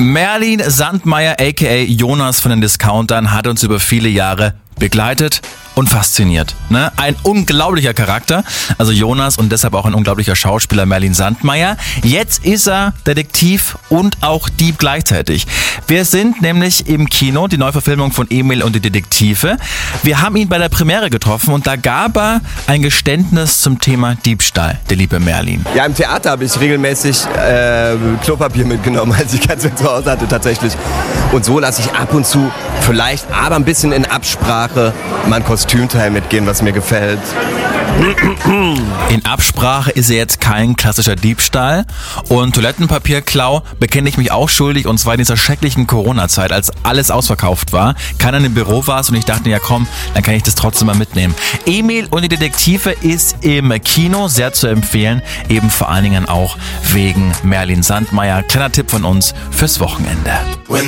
Merlin Sandmeier aka Jonas von den Discountern hat uns über viele Jahre begleitet und fasziniert. Ne? Ein unglaublicher Charakter, also Jonas, und deshalb auch ein unglaublicher Schauspieler Merlin Sandmeier. Jetzt ist er Detektiv und auch Dieb gleichzeitig. Wir sind nämlich im Kino, die Neuverfilmung von Emil und die Detektive. Wir haben ihn bei der Premiere getroffen und da gab er ein Geständnis zum Thema Diebstahl, der liebe Merlin. Ja, im Theater habe ich regelmäßig Klopapier mitgenommen, als ich ganz zu Hause hatte tatsächlich. Und so lasse ich ab und zu vielleicht, aber ein bisschen in Absprache, mein Kostümteil mitgehen, was mir gefällt. In Absprache ist er jetzt kein klassischer Diebstahl und Toilettenpapierklau bekenne ich mich auch schuldig, und zwar in dieser schrecklichen Corona-Zeit, als alles ausverkauft war, keiner im Büro war und ich dachte, ja komm, dann kann ich das trotzdem mal mitnehmen. Emil und die Detektive ist im Kino sehr zu empfehlen, eben vor allen Dingen auch wegen Merlin Sandmeier. Kleiner Tipp von uns fürs Wochenende.